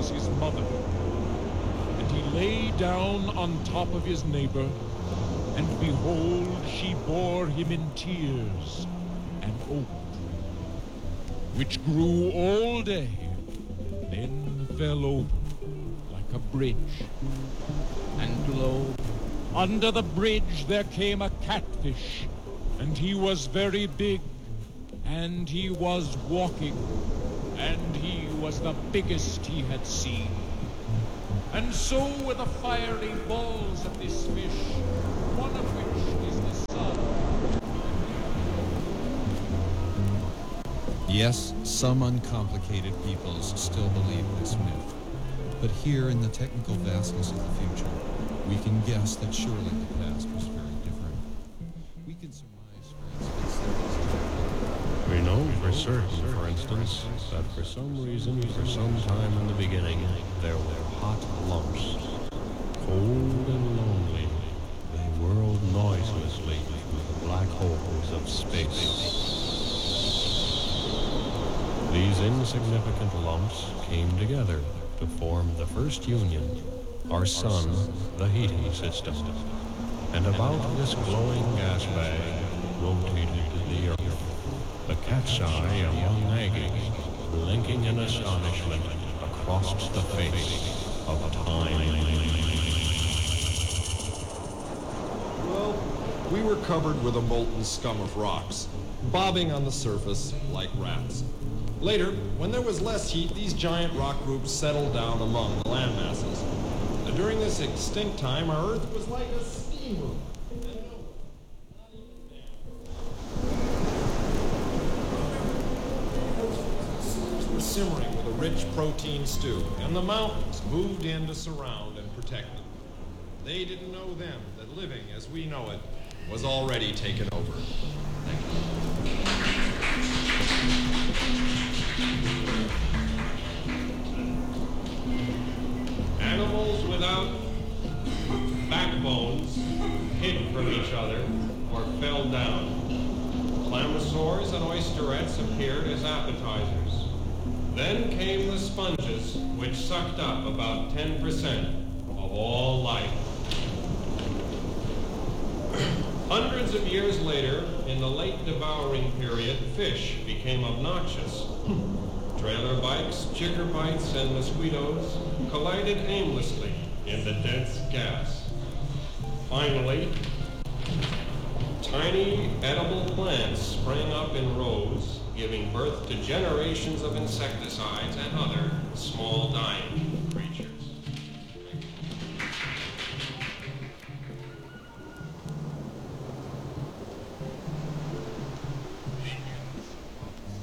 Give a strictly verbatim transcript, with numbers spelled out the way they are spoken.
was his mother. And he lay down on top of his neighbor, and behold, she bore him in tears an oak tree, which grew all day, then fell over like a bridge. And lo, under the bridge there came a catfish, and he was very big, and he was walking, and he was the biggest he had seen. And so were the fiery balls of this fish, one of which is the sun. Yes, some uncomplicated peoples still believe this myth. But here in the technical vastness of the future, we can guess that surely the past was very different. We can surmise, for instance, that We know for certain, for instance, that for some reason, for some time in the beginning, there were hot lumps. Cold and lonely, they whirled noiselessly through the black holes of space. These insignificant lumps came together to form the first union, our sun, the heating system. And about this glowing gas bag rotated the Earth, the cat's eye among aggies, blinking in astonishment across the face of time. Well, we were covered with a molten scum of rocks, bobbing on the surface like rats. Later, when there was less heat, these giant rock groups settled down among the land masses. And during this extinct time, our Earth was like a steam room. It was simmering with a rich protein stew, and the mountains moved in to surround and protect them. They didn't know then that living as we know it was already taken over. Thank you. Animals without backbones hid from each other or fell down. Clamosaurs and oysterettes appeared as appetizers. Then came the sponges, which sucked up about ten percent of all life. Hundreds of years later, in the late devouring period, fish became obnoxious. Trailer bikes, chicker bites, and mosquitoes collided aimlessly in the dense gas. Finally, tiny edible plants sprang up in rows, giving birth to generations of insecticides and other small dying creatures.